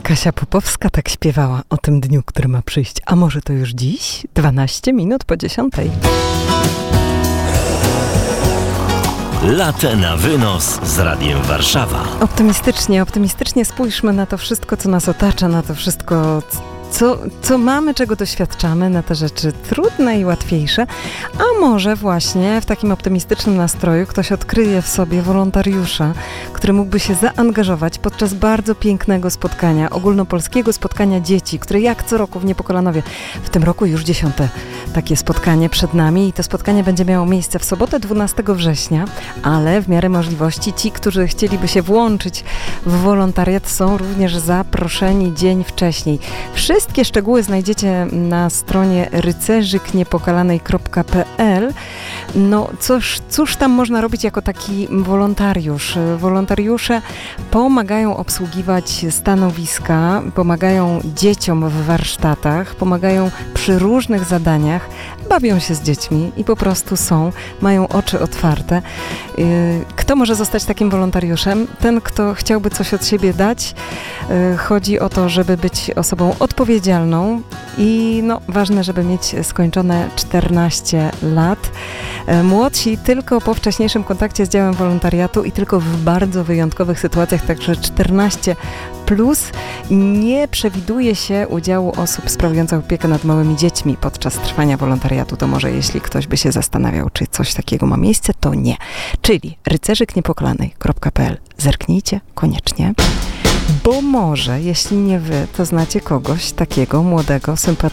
Kasia Popowska tak śpiewała o tym dniu, który ma przyjść. A może to już dziś? 12 minut po 10. Latte na wynos z Radiem Warszawa. Optymistycznie spójrzmy na to wszystko, co nas otacza, na to wszystko, co mamy, czego doświadczamy, na te rzeczy trudne i łatwiejsze, a może właśnie w takim optymistycznym nastroju ktoś odkryje w sobie wolontariusza, który mógłby się zaangażować podczas bardzo pięknego spotkania, ogólnopolskiego spotkania dzieci, które jak co roku w Niepokalanowie, w tym roku już 10. takie spotkanie przed nami i to spotkanie będzie miało miejsce w sobotę 12 września, ale w miarę możliwości ci, którzy chcieliby się włączyć w wolontariat, są również zaproszeni dzień wcześniej. Wszystkie szczegóły znajdziecie na stronie rycerzykniepokalanej.pl. No cóż tam można robić jako taki wolontariusz? Wolontariusze pomagają obsługiwać stanowiska, pomagają dzieciom w warsztatach, pomagają przy różnych zadaniach, bawią się z dziećmi i po prostu mają oczy otwarte. Kto może zostać takim wolontariuszem? Ten, kto chciałby coś od siebie dać. Chodzi o to, żeby być osobą odpowiedzialną i ważne, żeby mieć skończone 14 lat. Młodsi tylko po wcześniejszym kontakcie z działem wolontariatu i tylko w bardzo wyjątkowych sytuacjach, także 14+. Nie przewiduje się udziału osób sprawujących opiekę nad małymi dziećmi podczas trwania wolontariatu. To może jeśli ktoś by się zastanawiał, czy coś takiego ma miejsce, to nie. Czyli rycerzykniepokalanej.pl. Zerknijcie koniecznie. Bo może, jeśli nie wy, to znacie kogoś takiego młodego,